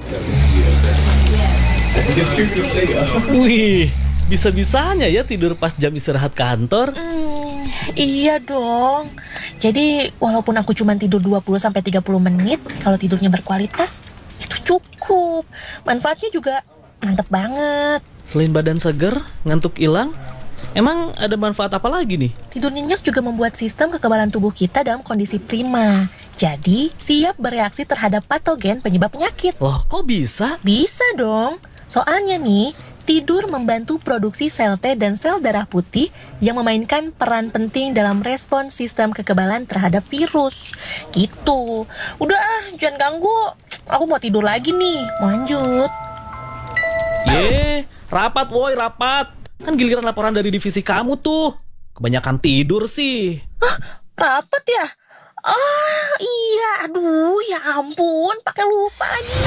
Wih, bisa-bisanya ya tidur pas jam istirahat kantor. Iya dong. Jadi walaupun aku cuma tidur 20-30 menit, kalau tidurnya berkualitas, itu cukup. Manfaatnya juga mantep banget. Selain badan seger, ngantuk hilang, emang ada manfaat apa lagi nih? Tidur nyenyak juga membuat sistem kekebalan tubuh kita dalam kondisi prima. Jadi, siap bereaksi terhadap patogen penyebab penyakit. Loh, kok bisa? Bisa dong. Soalnya nih, tidur membantu produksi sel T dan sel darah putih yang memainkan peran penting dalam respon sistem kekebalan terhadap virus. Gitu. Udah, jangan ganggu. Aku mau tidur lagi nih. Mau lanjut. Rapat woi, rapat. Kan giliran laporan dari divisi kamu tuh. Kebanyakan tidur sih. Rapat ya? Oh iya, aduh ya ampun, pakai lupa lagi.